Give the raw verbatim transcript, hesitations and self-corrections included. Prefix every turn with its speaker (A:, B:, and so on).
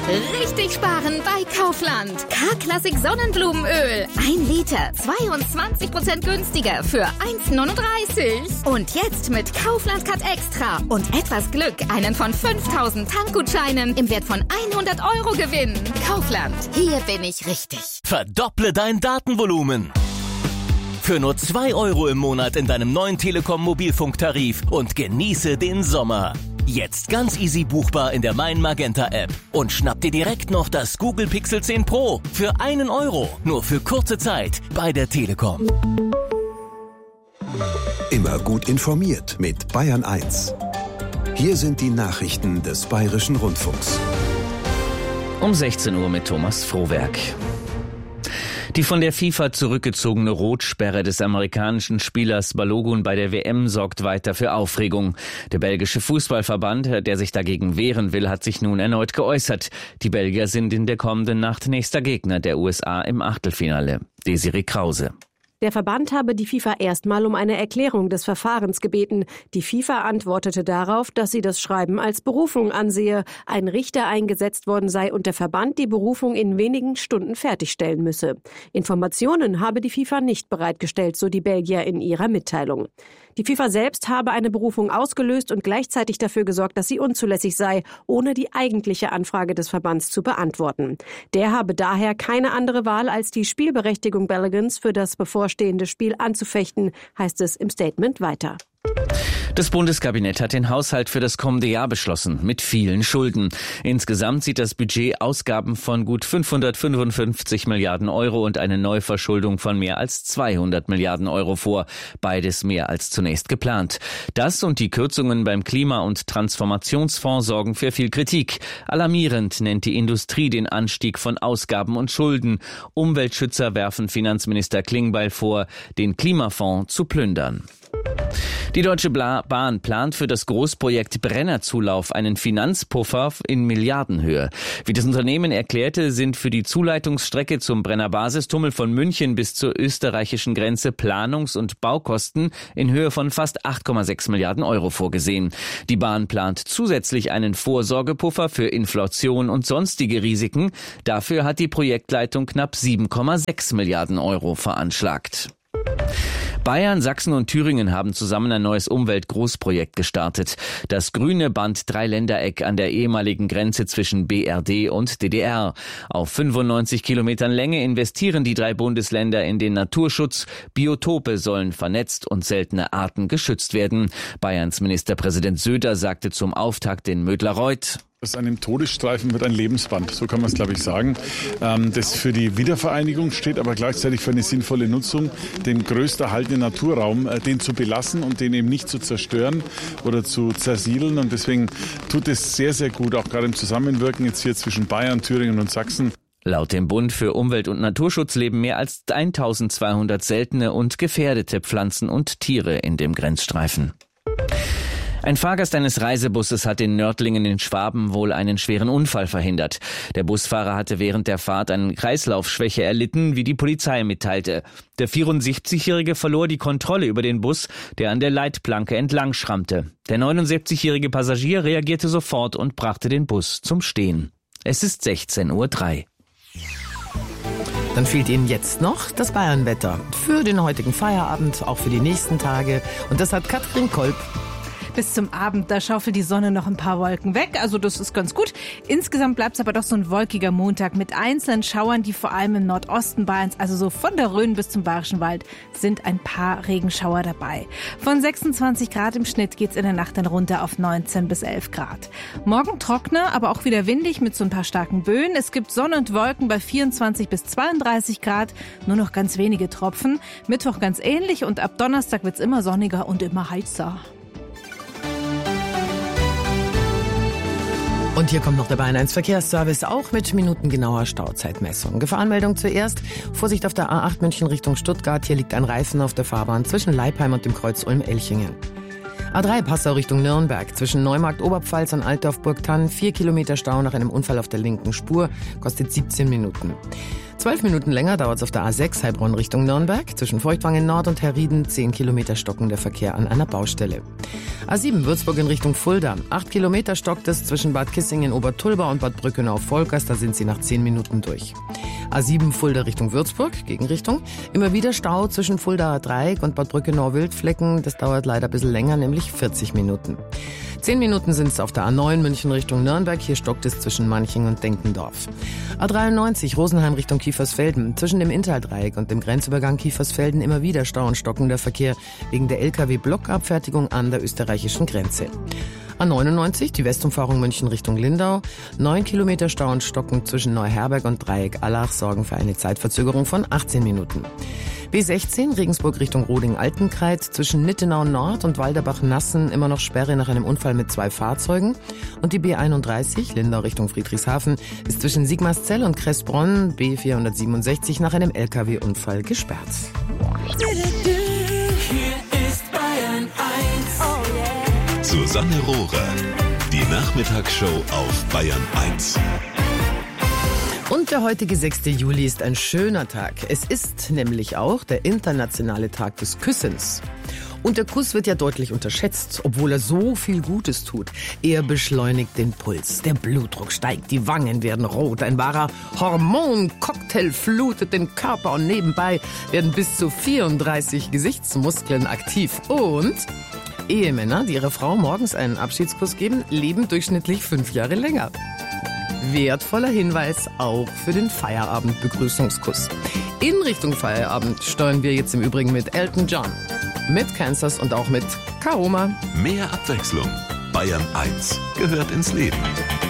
A: Richtig sparen bei Kaufland. K-Klassik Sonnenblumenöl. Ein Liter, zweiundzwanzig Prozent günstiger für eins Komma neununddreißig. Und jetzt mit Kaufland Cut Extra und etwas Glück einen von fünftausend Tankgutscheinen im Wert von hundert Euro gewinnen. Kaufland, hier bin ich richtig.
B: Verdopple dein Datenvolumen. Für nur zwei Euro im Monat in deinem neuen Telekom-Mobilfunktarif und genieße den Sommer. Jetzt ganz easy buchbar in der Mein Magenta App. Und schnapp dir direkt noch das Google Pixel zehn Pro für einen Euro. Nur für kurze Zeit bei der Telekom.
C: Immer gut informiert mit Bayern eins. Hier sind die Nachrichten des Bayerischen Rundfunks.
D: Um sechzehn Uhr mit Thomas Frohwerk. Die von der FIFA zurückgezogene Rotsperre des amerikanischen Spielers Balogun bei der W M sorgt weiter für Aufregung. Der belgische Fußballverband, der sich dagegen wehren will, hat sich nun erneut geäußert. Die Belgier sind in der kommenden Nacht nächster Gegner der U S A im Achtelfinale. Desiree Krause.
E: Der Verband habe die FIFA erstmal um eine Erklärung des Verfahrens gebeten. Die FIFA antwortete darauf, dass sie das Schreiben als Berufung ansehe, ein Richter eingesetzt worden sei und der Verband die Berufung in wenigen Stunden fertigstellen müsse. Informationen habe die FIFA nicht bereitgestellt, so die Belgier in ihrer Mitteilung. Die FIFA selbst habe eine Berufung ausgelöst und gleichzeitig dafür gesorgt, dass sie unzulässig sei, ohne die eigentliche Anfrage des Verbands zu beantworten. Der habe daher keine andere Wahl, als die Spielberechtigung Balogans für das bevorstehende Spiel anzufechten, heißt es im Statement weiter.
D: Das Bundeskabinett hat den Haushalt für das kommende Jahr beschlossen, mit vielen Schulden. Insgesamt sieht das Budget Ausgaben von gut fünfhundertfünfundfünfzig Milliarden Euro und eine Neuverschuldung von mehr als zweihundert Milliarden Euro vor. Beides mehr als zunächst geplant. Das und die Kürzungen beim Klima- und Transformationsfonds sorgen für viel Kritik. Alarmierend nennt die Industrie den Anstieg von Ausgaben und Schulden. Umweltschützer werfen Finanzminister Klingbeil vor, den Klimafonds zu plündern. Die Deutsche Bahn plant für das Großprojekt Brennerzulauf einen Finanzpuffer in Milliardenhöhe. Wie das Unternehmen erklärte, sind für die Zuleitungsstrecke zum Brenner Basistunnel von München bis zur österreichischen Grenze Planungs- und Baukosten in Höhe von fast acht Komma sechs Milliarden Euro vorgesehen. Die Bahn plant zusätzlich einen Vorsorgepuffer für Inflation und sonstige Risiken. Dafür hat die Projektleitung knapp sieben Komma sechs Milliarden Euro veranschlagt. Bayern, Sachsen und Thüringen haben zusammen ein neues Umweltgroßprojekt gestartet. Das grüne Band Dreiländereck an der ehemaligen Grenze zwischen B R D und D D R. Auf fünfundneunzig Kilometern Länge investieren die drei Bundesländer in den Naturschutz. Biotope sollen vernetzt und seltene Arten geschützt werden. Bayerns Ministerpräsident Söder sagte zum Auftakt in Mödlareuth:
F: Aus einem Todesstreifen wird ein Lebensband, so kann man es, glaube ich, sagen. Das für die Wiedervereinigung steht, aber gleichzeitig für eine sinnvolle Nutzung, den größten erhaltenen Naturraum, den zu belassen und den eben nicht zu zerstören oder zu zersiedeln. Und deswegen tut es sehr, sehr gut, auch gerade im Zusammenwirken jetzt hier zwischen Bayern, Thüringen und Sachsen.
D: Laut dem Bund für Umwelt- und Naturschutz leben mehr als eintausendzweihundert seltene und gefährdete Pflanzen und Tiere in dem Grenzstreifen. Ein Fahrgast eines Reisebusses hat in Nördlingen in Schwaben wohl einen schweren Unfall verhindert. Der Busfahrer hatte während der Fahrt eine Kreislaufschwäche erlitten, wie die Polizei mitteilte. Der vierundsiebzigjährige verlor die Kontrolle über den Bus, der an der Leitplanke entlang schrammte. Der neunundsiebzigjährige Passagier reagierte sofort und brachte den Bus zum Stehen. Es ist sechzehn Uhr drei.
G: Dann fehlt Ihnen jetzt noch das Bayernwetter für den heutigen Feierabend, auch für die nächsten Tage. Und das hat Katrin Kolb.
H: Bis zum Abend, da schaufelt die Sonne noch ein paar Wolken weg, also das ist ganz gut. Insgesamt bleibt es aber doch so ein wolkiger Montag mit einzelnen Schauern, die vor allem im Nordosten Bayerns, also so von der Rhön bis zum Bayerischen Wald, sind ein paar Regenschauer dabei. Von sechsundzwanzig Grad im Schnitt geht's in der Nacht dann runter auf neunzehn bis elf Grad. Morgen trockener, aber auch wieder windig mit so ein paar starken Böen. Es gibt Sonne und Wolken bei vierundzwanzig bis zweiunddreißig Grad, nur noch ganz wenige Tropfen. Mittwoch ganz ähnlich und ab Donnerstag wird's immer sonniger und immer heißer.
G: Und hier kommt noch der Bayern eins Verkehrsservice, auch mit minutengenauer Stauzeitmessung. Gefahrenmeldung zuerst. Vorsicht auf der A acht München Richtung Stuttgart. Hier liegt ein Reifen auf der Fahrbahn zwischen Leipheim und dem Kreuz Ulm-Elchingen. A drei Passau Richtung Nürnberg. Zwischen Neumarkt Oberpfalz und Altdorf Burgthann. Vier Kilometer Stau nach einem Unfall auf der linken Spur. Kostet siebzehn Minuten. Zwölf Minuten länger dauert es auf der A sechs Heilbronn Richtung Nürnberg. Zwischen Feuchtwangen Nord und Herrieden zehn Kilometer stockender Verkehr an einer Baustelle. A sieben Würzburg in Richtung Fulda. Acht Kilometer stockt es zwischen Bad Kissingen, Obertulba und Bad Brückenau-Volkers. Da sind Sie nach zehn Minuten durch. A sieben Fulda Richtung Würzburg, Gegenrichtung. Immer wieder Stau zwischen Fuldaer Dreieck und Bad Brückenau-Wildflecken. Das dauert leider ein bisschen länger, nämlich vierzig Minuten. Zehn Minuten sind es auf der A neun München Richtung Nürnberg. Hier stockt es zwischen Manching und Denkendorf. A dreiundneunzig Rosenheim Richtung Kiefersfelden. Zwischen dem Inntal-Dreieck und dem Grenzübergang Kiefersfelden immer wieder Stau und stockender Verkehr wegen der L K W-Blockabfertigung an der österreichischen Grenze. A neunundneunzig, die Westumfahrung München Richtung Lindau. Neun Kilometer Stau und Stocken zwischen Neuherberg und Dreieck Allach sorgen für eine Zeitverzögerung von achtzehn Minuten. B sechzehn, Regensburg Richtung Roding-Altenkreuz. Zwischen Nittenau Nord und Walderbach-Nassen immer noch Sperre nach einem Unfall mit zwei Fahrzeugen. Und die B einunddreißig, Lindau Richtung Friedrichshafen, ist zwischen Sigmarszell und Kressbronn, B vierhundertsiebenundsechzig, nach einem L K W-Unfall gesperrt.
I: Hier ist Bayern eins. Oh yeah.
C: Susanne Rohrer, die Nachmittagsshow auf Bayern eins.
G: Und der heutige sechster Juli ist ein schöner Tag. Es ist nämlich auch der internationale Tag des Küssens. Und der Kuss wird ja deutlich unterschätzt, obwohl er so viel Gutes tut. Er beschleunigt den Puls, der Blutdruck steigt, die Wangen werden rot. Ein wahrer Hormoncocktail flutet den Körper und nebenbei werden bis zu vierunddreißig Gesichtsmuskeln aktiv. Und Ehemänner, die ihrer Frau morgens einen Abschiedskuss geben, leben durchschnittlich fünf Jahre länger. Wertvoller Hinweis auch für den Feierabend-Begrüßungskuss. In Richtung Feierabend steuern wir jetzt im Übrigen mit Elton John, mit Kansas und auch mit Karoma.
C: Mehr Abwechslung. Bayern eins gehört ins Leben.